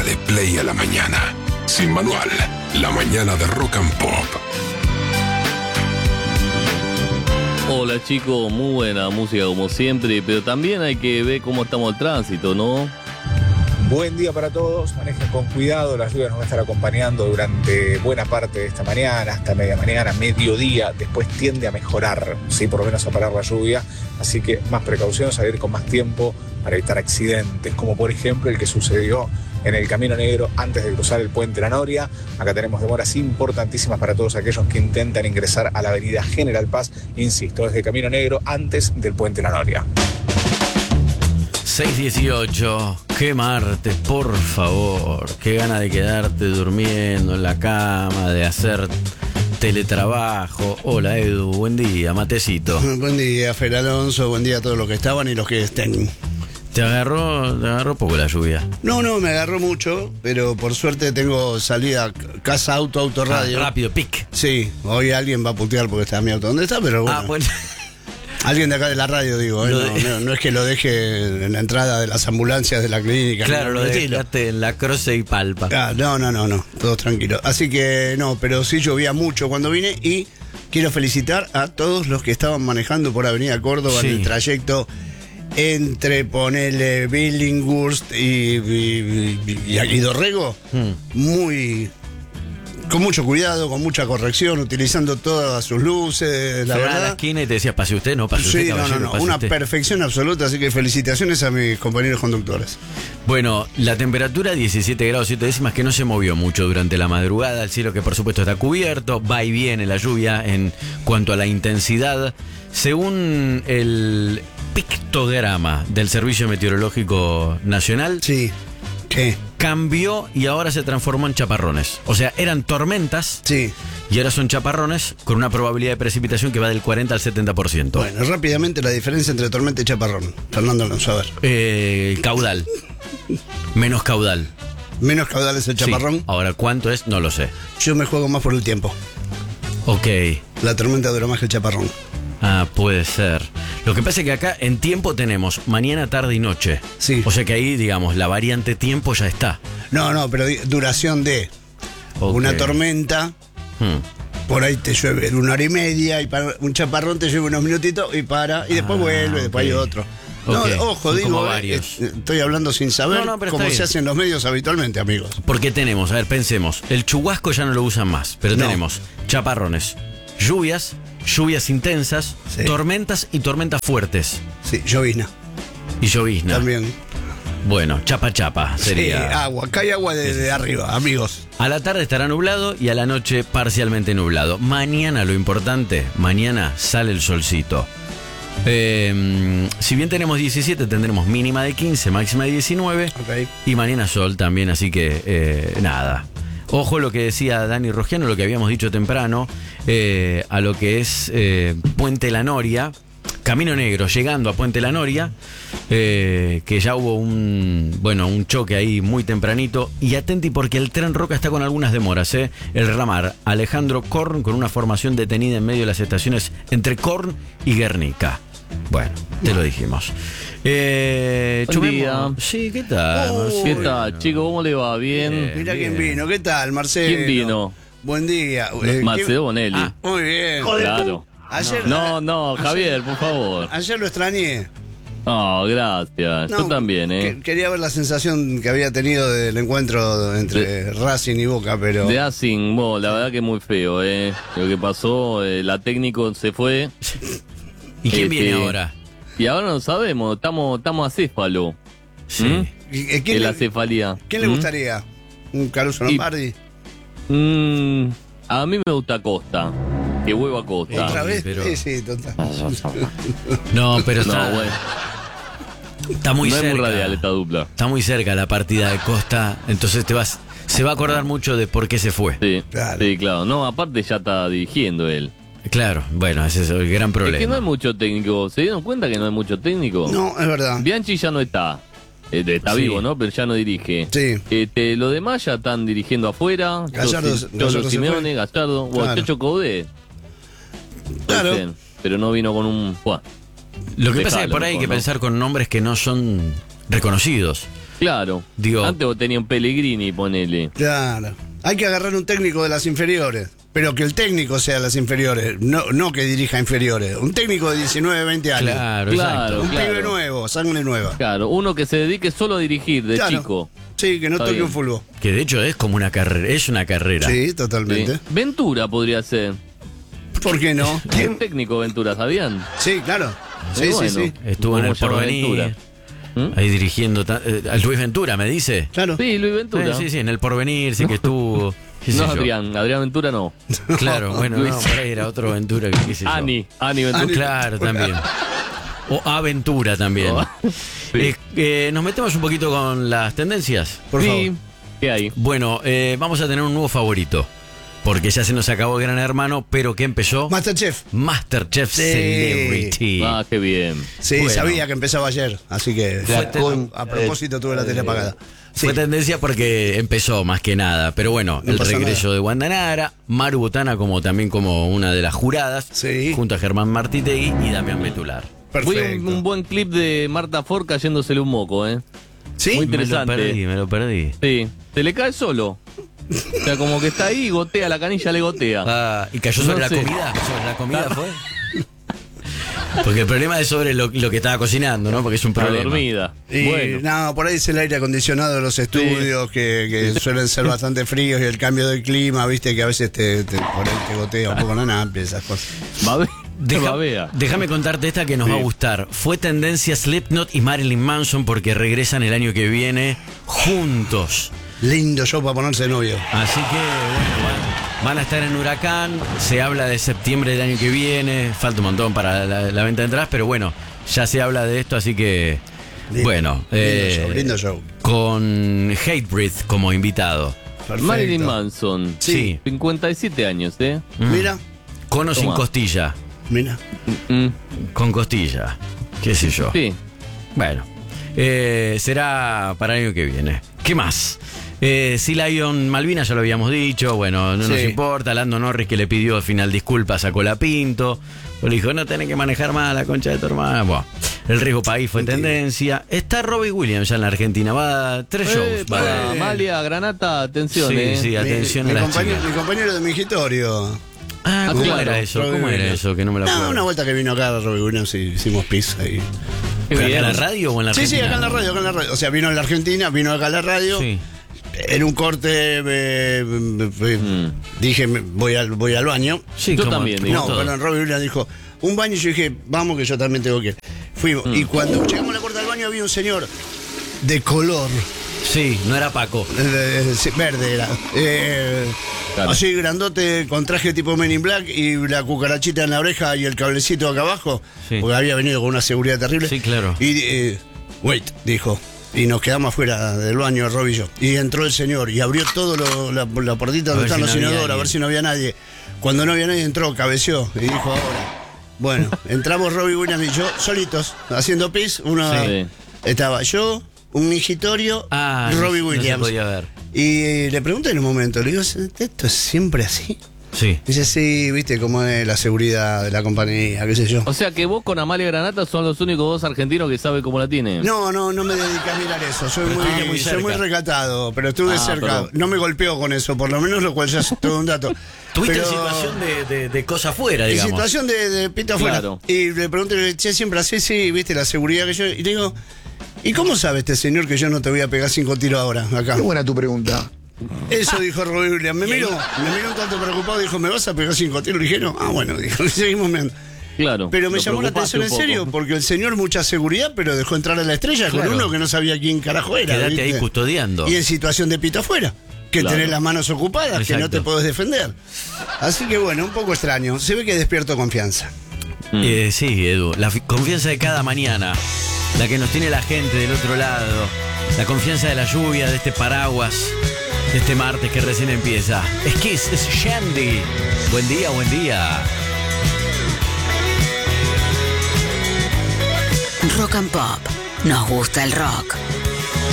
Dale play a la mañana. Sin manual, la mañana de Rock and Pop. Hola chicos, muy buena música como siempre, pero también hay que ver cómo estamos el tránsito, ¿no? Buen día para todos, manejen con cuidado, la lluvia nos va a estar acompañando durante buena parte de esta mañana, hasta media mañana, mediodía, después tiende a mejorar, sí, por lo menos a parar la lluvia, así que más precaución, salir con más tiempo para evitar accidentes, como por ejemplo el que sucedió en el Camino Negro antes de cruzar el puente La Noria. Acá tenemos demoras importantísimas para todos aquellos que intentan ingresar a la avenida General Paz, insisto, desde Camino Negro antes del puente La Noria. 6:18, qué martes, por favor, qué gana de quedarte durmiendo en la cama, de hacer teletrabajo. Hola Edu, buen día, matecito. Buen día, Fer Alonso, buen día a todos los que estaban y los que estén. ¿Te agarró poco la lluvia? No, me agarró mucho, pero por suerte tengo salida casa, auto, radio. Rápido, pic. Sí, hoy alguien va a putear porque está mi auto. ¿Dónde está? Pero bueno. Bueno. Alguien de acá de la radio, digo, no es que lo deje en la entrada de las ambulancias de la clínica. Claro, lo dejaste en la Croce y Palpa. No, todo tranquilo. Así que no, pero sí llovía mucho cuando vine y quiero felicitar a todos los que estaban manejando por Avenida Córdoba en el trayecto entre, ponele, Billinghurst y Dorrego. Con mucho cuidado, con mucha corrección, utilizando todas sus luces, la verdad. A la esquina y te decías, pase usted, no pase usted, sí, caballero, no, pase una usted. perfección absoluta, así que felicitaciones a mis compañeros conductores. Bueno, la temperatura 17 grados 7 décimas, que no se movió mucho durante la madrugada, el cielo que por supuesto está cubierto, va y viene la lluvia en cuanto a la intensidad. Según el pictograma del Servicio Meteorológico Nacional, Sí, ¿qué? cambió y ahora se transformó en chaparrones. O sea, eran tormentas Sí. y ahora son chaparrones con una probabilidad de precipitación que va del 40 al 70%. Bueno, rápidamente la diferencia entre tormenta y chaparrón. Fernando Alonso, a ver. Caudal. Menos caudal. Menos caudales el chaparrón. Sí. Ahora, ¿cuánto es? No lo sé. Yo me juego más por el tiempo. Ok. La tormenta dura más que el chaparrón. Ah, puede ser. Lo que pasa es que acá en tiempo tenemos mañana, tarde y noche. Sí. O sea que ahí, digamos, la variante tiempo ya está. No, pero duración de Ok. una tormenta. Por ahí te llueve de 1 hora y media y para un chaparrón te llueve unos minutitos y para, y después vuelve, después hay otro. No, Ok. ojo, Son digo, como varios. estoy hablando sin saber No, pero cómo está se bien. hacen los medios habitualmente, amigos. Porque tenemos, a ver, pensemos, el chubasco ya no lo usan más, pero No. tenemos chaparrones, lluvias intensas, Sí. tormentas y tormentas fuertes. Sí, llovizna Y llovizna. también. Bueno, chapa sería. Sí, agua, cae agua de arriba, amigos. A la tarde estará nublado y a la noche parcialmente nublado. Mañana lo importante, mañana sale el solcito. Si bien tenemos 17, tendremos mínima de 15, máxima de 19. Ok. Y mañana sol también, así que nada. Ojo lo que decía Dani Rogiano, lo que habíamos dicho temprano, a lo que es Puente La Noria, Camino Negro, llegando a Puente La Noria, que ya hubo un choque ahí muy tempranito. Y atenti porque el tren Roca está con algunas demoras, El ramar Alejandro Korn con una formación detenida en medio de las estaciones entre Korn y Guernica. Bueno, te lo dijimos. Buen día. Sí, ¿qué tal? Marcelo? ¿Qué tal, chicos? ¿Cómo le va? ¿Bien? Mirá quién vino, ¿qué tal, Marcelo? ¿Quién vino? Buen día. Marcelo Bonelli. Muy bien. Claro. Ayer, No, Javier, por favor. Ayer lo extrañé. No, gracias. Yo No, también, Quería ver la sensación que había tenido del encuentro entre Racing y Boca, pero... De Racing, la verdad que muy feo, Lo que pasó, la técnico se fue. ¿Y quién viene ahora? Y ahora no sabemos, estamos acéfalo. Sí. ¿Quién la cefalía? ¿Quién le gustaría? ¿Un Caruso Lombardi? A mí me gusta Costa. Que vuelva a Costa. ¿Otra vez? pero- Sí, total. No, pero está, No, bueno, está muy no es cerca. muy radial esta dupla. Está muy cerca la partida de Costa, entonces se va a acordar mucho de por qué se fue. Sí, Claro. sí, claro. No, aparte ya está dirigiendo él. Claro, bueno, ese es el gran problema. Es que no hay mucho técnico. ¿Se dieron cuenta que no hay mucho técnico? No, es verdad. Bianchi ya no está. Está Sí. vivo, ¿no? Pero ya no dirige. Sí. Los demás ya están dirigiendo afuera. Gallardo se Simeone, fue. Gallardo, Claro. Chacho Coudet. Claro. Dicen, pero no vino con un... Buah, Lo que pasa es que dejalo por ahí hay mejor, que ¿no? pensar con nombres que no son reconocidos. Claro. Digo, Antes vos tenías un Pellegrini, ponele. Claro. Hay que agarrar un técnico de las inferiores, pero que el técnico sea de las inferiores, no que dirija inferiores. Un técnico de 19, 20 años. claro, Claro. exacto. Un pibe nuevo, sangre nueva. Claro, uno que se dedique solo a dirigir de Claro. chico. Sí, que no Está toque bien. un fútbol. Que de hecho es como una carrera, es una carrera. Sí, ¿sí? totalmente. Ventura podría ser. ¿Por qué no? Un técnico Ventura, ¿sabían? Sí, claro. Sí, Bueno. sí, sí. Estuvo en ¿Cómo el se llama Porvenir. Ventura? ¿Mm? Ahí dirigiendo a Luis Ventura, me dice. Claro. Sí, Luis Ventura. Sí, en el Porvenir sí que estuvo. qué sé No, yo. Adrián Ventura no. Claro, bueno, Luis. no, por ahí era otro Ventura que qué sé yo. Ani Ventura. Claro, también. O Aventura también. Sí. Nos metemos un poquito con las tendencias. Por Sí. favor. ¿Qué hay? Bueno, vamos a tener un nuevo favorito. Porque ya se nos acabó Gran Hermano, pero ¿qué empezó? Masterchef. Masterchef Sí. Celebrity. Ah, qué bien. Sí, Bueno. sabía que empezaba ayer, así que a propósito tuve la tele apagada. Sí. Fue tendencia porque empezó más que nada. Pero bueno, No el pasa regreso de Wanda Nara, Maru Botana también como una de las juradas, Sí. junto a Germán Martitegui y Damián Betular. Fue Perfecto. un buen clip de Marta Ford cayéndosele un moco, ¿eh? ¿Sí? Muy interesante. Me lo perdí. Sí. Se le cae solo. O sea, como que está ahí y gotea, la canilla le gotea. Ah, ¿y cayó sobre No la sé. comida? ¿Sobre la comida fue? Porque el problema es sobre lo que estaba cocinando, ¿no? Porque es un Está problema. dormida. Y Bueno. no, por ahí es el aire acondicionado de los estudios que suelen ser bastante fríos y el cambio del clima, viste que a veces por ahí te gotea un poco la napa y esas cosas. Babea. Déjame contarte esta que nos va a gustar. Fue tendencia Slipknot y Marilyn Manson porque regresan el año que viene juntos. Lindo show para ponerse de novio. Así que, bueno, van a estar en Huracán. Se habla de septiembre del año que viene. Falta un montón para la venta de entradas, pero bueno, ya se habla de esto, así que, Lindo, bueno. lindo show. Con Hatebreed como invitado. Perfecto. Marilyn Manson. Sí. 57 años, ¿eh? Mira, Con o sin Toma. costilla. mira. Mm, Con costilla. Qué sé yo. sí. Bueno, será para el año que viene. ¿Qué más? Sea Lion Malvinas ya lo habíamos dicho. Bueno, no nos Sí. importa. Lando Norris que le pidió al final disculpas a Colapinto. Le dijo, no tenés que manejar más la concha de tu hermana. Bueno, el riesgo país fue tendencia. Está Robbie Williams ya en la Argentina. Va a 3 shows. Va a dar. Amalia, Granata, atención, Sí, ¿eh? sí, atención a las chicas. Mi compañero de mingitorio. Ah, ¿cómo claro, era eso? Robbie ¿Cómo era Williams. eso? Que no me lo acuerdo. No, una vuelta que vino acá Robbie Williams y hicimos pizza ahí. Qué ¿Pero acá bien. en la radio o en la Sí, Argentina? sí, acá en la radio, O sea, vino en la Argentina, vino acá a la radio. Sí. En un corte dije, voy al baño. Sí, Yo como- también, como digo. No, todo. perdón, Robbie Williams dijo, un baño, y yo dije, vamos que yo también tengo que ir. Fuimos, y cuando llegamos a la puerta del baño había un señor de color, Sí, no era Paco. verde era, Claro. así grandote, con traje tipo Men in Black y la cucarachita en la oreja y el cablecito acá abajo, Sí. porque había venido con una seguridad terrible. Sí, claro. Y, wait, dijo. Y nos quedamos afuera del baño, Robbie y yo. Y entró el señor y abrió todo la puertita A donde ver están si los no había inodoros, a nadie. ver si no había nadie. Cuando no había nadie entró, cabeció y dijo ahora. Bueno, entramos Robbie Williams y yo, solitos, haciendo pis. Sí. Estaba yo, un mingitorio Ah, y Robbie no se Williams. podía ver. Y le pregunté en un momento, le digo, ¿esto es siempre así? Sí. Dice, sí, viste cómo es la seguridad de la compañía, qué sé yo. O sea que vos con Amalia Granata son los únicos dos argentinos que saben cómo la tienen. No me dediqué a mirar eso. Soy estuviste muy soy muy cerca. recatado, pero estuve Ah, cerca. perdón. No me golpeó con eso, por lo menos, lo cual ya es todo un dato. Tuviste Pero- en situación de cosa afuera, en digamos. situación de pito afuera. Claro. Y le pregunté, che, siempre así, sí, viste la seguridad que yo. Y le digo, ¿y cómo sabe este señor que yo no te voy a pegar 5 tiros ahora, acá? Qué buena tu pregunta. Eso dijo Robbie Williams. Me miró un tanto preocupado, dijo, ¿me vas a pegar 5 tiros? Le dije, no, bueno, dijo, seguimos mirando. Claro. Pero me Lo llamó la preocupaste atención en un poco. serio, porque el señor mucha seguridad, pero dejó entrar a la estrella Claro. con uno que no sabía quién carajo era. Quédate ¿viste? ahí custodiando. Y en situación de pito afuera, que Claro. tenés las manos ocupadas, que no Exacto. te podés defender. Así que bueno, un poco extraño. Se ve que despierto confianza. Sí, Edu. La confianza de cada mañana. La que nos tiene la gente del otro lado. La confianza de la lluvia, de este paraguas. De este martes que recién empieza. Es Kiss, es Shandy. Buen día, buen día. Rock and Pop. Nos gusta el rock.